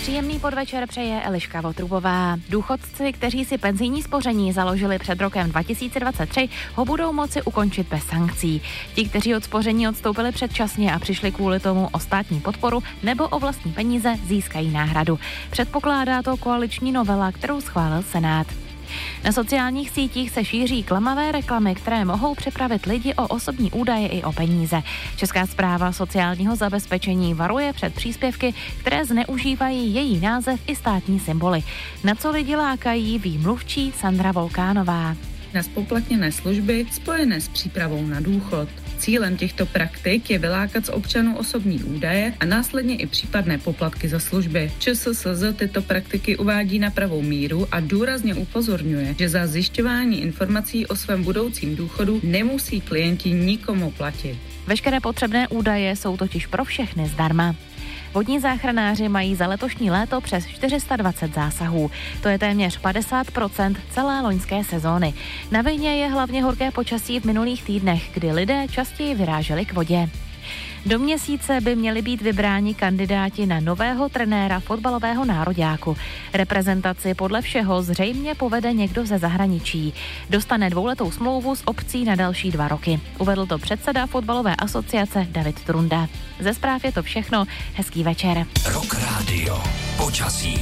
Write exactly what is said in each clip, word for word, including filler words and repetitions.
Příjemný podvečer přeje Eliška Votrubová. Důchodci, kteří si penzijní spoření založili před rokem dva tisíce dvacet tři, ho budou moci ukončit bez sankcí. Ti, kteří od spoření odstoupili předčasně a přišli kvůli tomu o státní podporu nebo o vlastní peníze, získají náhradu. Předpokládá to koaliční novela, kterou schválil Senát. Na sociálních sítích se šíří klamavé reklamy, které mohou připravit lidi o osobní údaje i o peníze. Česká správa sociálního zabezpečení varuje před příspěvky, které zneužívají její název i státní symboly. Na co lidi lákají, ví mluvčí Sandra Volkánová. Na spoplatněné služby spojené s přípravou na důchod. Cílem těchto praktik je vylákat z občanů osobní údaje a následně i případné poplatky za služby. ČSSZ tyto praktiky uvádí na pravou míru a důrazně upozorňuje, že za zjišťování informací o svém budoucím důchodu nemusí klienti nikomu platit. Veškeré potřebné údaje jsou totiž pro všechny zdarma. Vodní záchranáři mají za letošní léto přes čtyři sta dvacet zásahů. To je téměř padesát procent celé loňské sezóny. Na vině je hlavně horké počasí v minulých týdnech, kdy lidé častěji vyráželi k vodě. Do měsíce by měli být vybráni kandidáti na nového trenéra fotbalového nároďáku. Reprezentaci podle všeho zřejmě povede někdo ze zahraničí. Dostane dvouletou smlouvu s opcí na další dva roky. Uvedl to předseda fotbalové asociace David Trunda. Ze zpráv je to všechno. Hezký večer. Rock Radio. Počasí.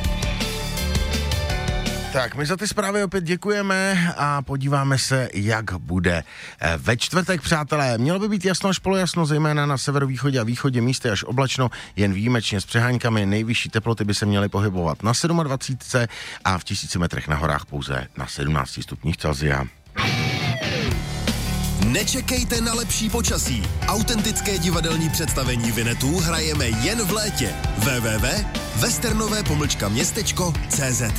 Tak, my za ty zprávy opět děkujeme a podíváme se, jak bude ve čtvrtek, přátelé. Mělo by být jasno až polojasno, zejména na severovýchodě a východě, místy až oblačno, jen výjimečně s přeháňkami. Nejvyšší teploty by se měly pohybovat na dvacet sedm a v tisíci metrech na horách pouze na sedmnáct stupních Celsia. Nečekejte na lepší počasí. Autentické divadelní představení Vinetů hrajeme jen v létě. w w w tečka westernové pomlčka městečko tečka c z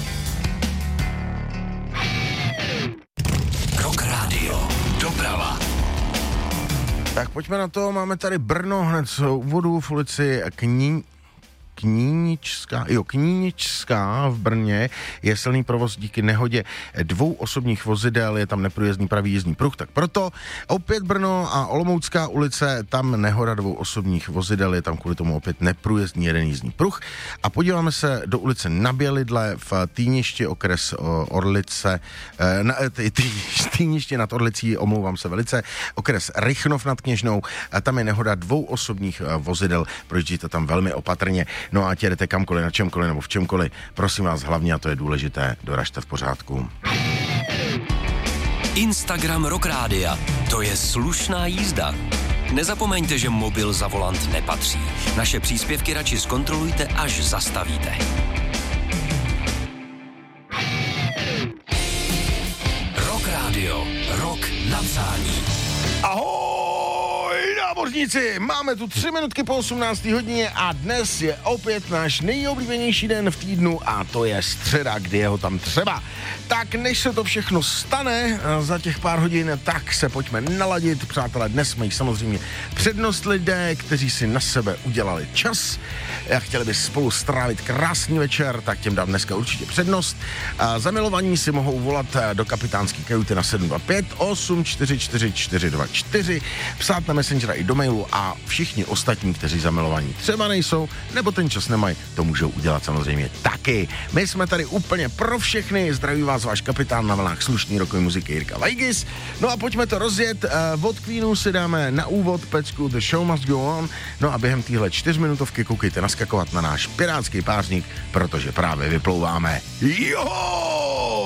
Rock Radio. Doprava. Tak pojďme na to, máme tady Brno hned z úvodu v ulici Kní... Kníničská, jo, Kníničská v Brně je silný provoz díky nehodě dvou osobních vozidel, je tam neprůjezdný pravý jízdní pruh, tak proto opět Brno a Olomoucká ulice, tam nehoda dvou osobních vozidel, je tam kvůli tomu opět neprůjezdný jeden jízdní pruh. A podíváme se do ulice Na Bělidle v Týništi, okres Orlice, na, tý, tý, Týniště nad Orlicí, omlouvám se velice, okres Rychnov nad Kněžnou, a tam je nehoda dvou osobních vozidel, projíždíte tam velmi opatrně. No a ať jedete kamkoliv, na čemkoliv nebo v čemkoliv, prosím vás hlavně, a to je důležité, doražte v pořádku. Instagram Rock Rádia, to je slušná jízda. Nezapomeňte, že mobil za volant nepatří. Naše příspěvky radši zkontrolujte, až zastavíte. Rock Radio, rok na přání. Ahoj, námořníci, máme tu tři minutky po osmnácté hodině a dnes je opět náš nejoblíbenější den v týdnu a to je středa, kdy je ho tam třeba. Tak než se to všechno stane za těch pár hodin, tak se pojďme naladit. Přátelé, dnes mají samozřejmě přednost lidé, kteří si na sebe udělali čas a chtěli by spolu strávit krásný večer, tak těm dám dneska určitě přednost. A zamilovaní si mohou volat do kapitánské kajuty na sedm dva pět osm čtyři čtyři čtyři dva čtyři, psát na Messengera i do mailu a všichni ostatní, kteří zamilovaní třeba nejsou, nebo ten čas nemají, to můžou udělat samozřejmě taky. My jsme tady úplně pro všechny, zdraví vás váš kapitán na vlnách slušný rokový muziky Jirka Vajgis. No a pojďme to rozjet, uh, od Queenu si dáme na úvod pecku The Show Must Go On, no a během téhle čtyřminutovky koukejte naskakovat na náš pirátský pářník, protože právě vyplouváme. Jo!